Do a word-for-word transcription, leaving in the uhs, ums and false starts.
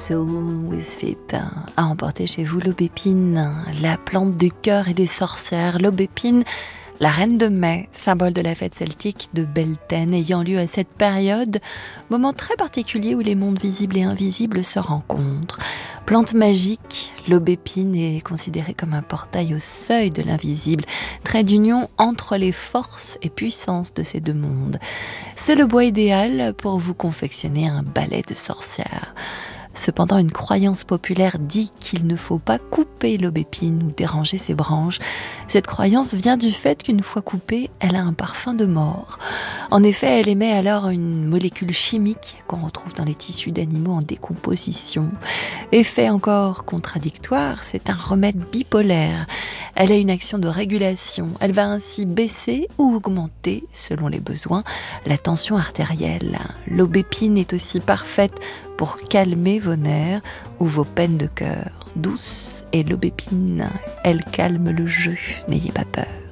Soul with Fit a emporté chez vous l'aubépine, la plante du cœur et des sorcières. L'aubépine, la reine de mai, symbole de la fête celtique de Beltane, ayant lieu à cette période, moment très particulier où les mondes visibles et invisibles se rencontrent. Plante magique, l'aubépine est considérée comme un portail au seuil de l'invisible, trait d'union entre les forces et puissances de ces deux mondes. C'est le bois idéal pour vous confectionner un balai de sorcières. Cependant, une croyance populaire dit qu'il ne faut pas couper l'aubépine ou déranger ses branches. Cette croyance vient du fait qu'une fois coupée, elle a un parfum de mort. En effet, elle émet alors une molécule chimique qu'on retrouve dans les tissus d'animaux en décomposition. Effet encore contradictoire, c'est un remède bipolaire. Elle a une action de régulation. Elle va ainsi baisser ou augmenter, selon les besoins, la tension artérielle. L'aubépine est aussi parfaite pour calmer vos nerfs ou vos peines de cœur. Douce est l'aubépine, elle calme le jeu, n'ayez pas peur.